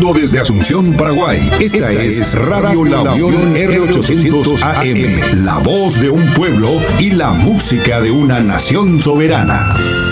vivo desde Asunción, Paraguay. Esta es Radio La Unión R800 AM, la voz de un pueblo y la música de una nación soberana.